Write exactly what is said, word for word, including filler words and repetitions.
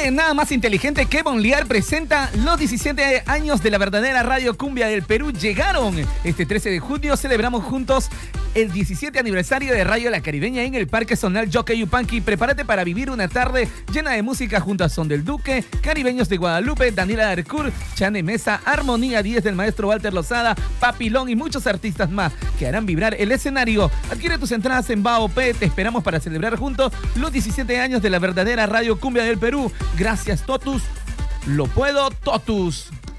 Bien, nada más inteligente que Von Liar presenta los diecisiete años de la verdadera Radio Cumbia del Perú. Llegaron este trece de junio, celebramos juntos el diecisiete aniversario de Radio La Caribeña en el Parque Zonal Jockey Yupanqui. Prepárate para vivir una tarde llena de música junto a Son del Duque, Caribeños de Guadalupe, Daniela Arcur, Chane Mesa, Armonía diez del maestro Walter Lozada, Papilón y muchos artistas más que harán vibrar el escenario. Adquiere tus entradas en B A O P. Te esperamos para celebrar juntos los diecisiete años de la verdadera Radio Cumbia del Perú. Gracias, Totus. Lo puedo, Totus.